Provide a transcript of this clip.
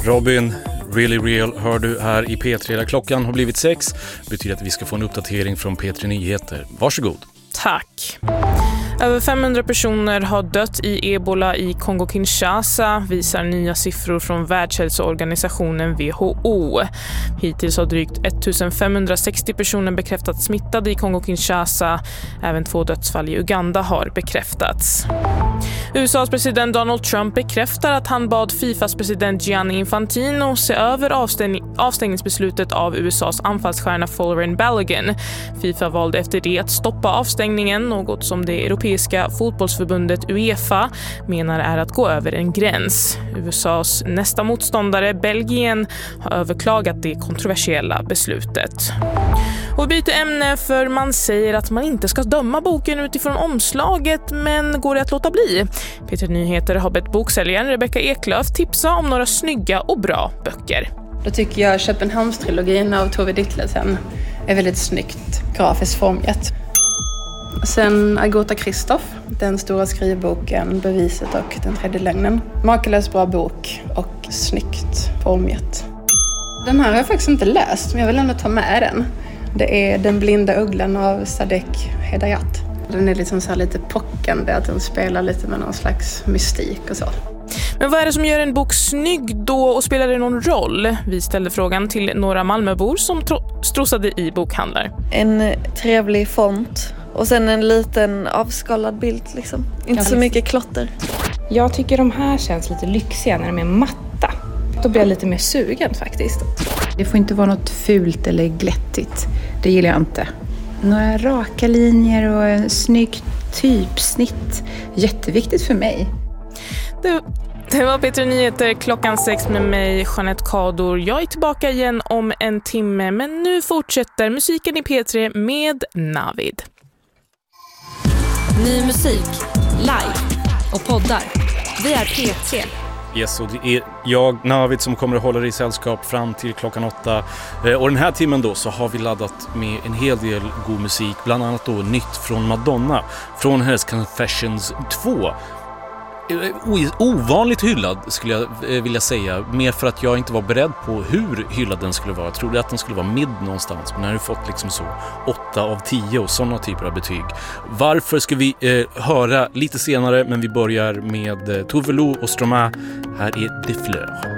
Robin, Really Real hör du här i P3 där klockan har blivit 6. Det betyder att vi ska få en uppdatering från P3 Nyheter. Varsågod. Tack. Över 500 personer har dött i ebola i Kongo-Kinshasa, visar nya siffror från Världshälsoorganisationen WHO. Hittills har drygt 1560 personer bekräftats smittade i Kongo-Kinshasa. Även 2 dödsfall i Uganda har bekräftats. USAs president Donald Trump bekräftar att han bad FIFAs president Gianni Infantino se över avstängningsbeslutet av USAs anfallsstjärna Folarin Balogun. FIFA valde efter det att stoppa avstängningen, något som det europeiska fotbollsförbundet UEFA menar är att gå över en gräns. USAs nästa motståndare, Belgien, har överklagat det kontroversiella beslutet. Och byter ämne, för man säger att man inte ska döma boken utifrån omslaget, men går det att låta bli? P3 Nyheter har bett boksäljaren Rebecca Eklöf tipsa om några snygga och bra böcker. Då tycker jag Köpenhamnstrilogin av Tove Ditlevsen är väldigt snyggt grafiskt formgett. Sen Agota Kristoff, den stora skrivboken Beviset och den tredje lögnen. Makalös bra bok och snyggt formgett. Den här har jag faktiskt inte läst, men jag vill ändå ta med den. Det är Den blinda ugglan av Sadek Hedayat. Den är liksom så här lite pockande, att den spelar lite med någon slags mystik och så. Men vad är det som gör en bok snygg då, och spelar det någon roll? Vi ställde frågan till några Malmöbor som strosade i bokhandlar. En trevlig font och sen en liten avskalad bild liksom. Inte så mycket klotter. Jag tycker de här känns lite lyxiga när de är matta. Då blir jag lite mer sugen faktiskt. Det får inte vara något fult eller glättigt. Det gillar jag inte. Några raka linjer och en snygg typsnitt. Jätteviktigt för mig. Det var P3 Nyheter klockan 6 med mig, Jeanette Kador. Jag är tillbaka igen om en timme, men nu fortsätter musiken i P3 med Navid. Ny musik, live och poddar. Vi är P3. Yes, och det är jag, Navid, som kommer att hålla dig i sällskap fram till klockan 8. Och den här timmen då så har vi laddat med en hel del god musik. Bland annat då nytt från Madonna. Från hennes Confessions 2. Ovanligt hyllad skulle jag vilja säga. Mer för att jag inte var beredd på hur hyllad den skulle vara. Jag trodde att den skulle vara mid någonstans. Men den har ju fått liksom så 8 av 10 och sådana typer av betyg. Varför ska vi höra lite senare. Men vi börjar med Tove Lo och Stromae. Här är De Fleur.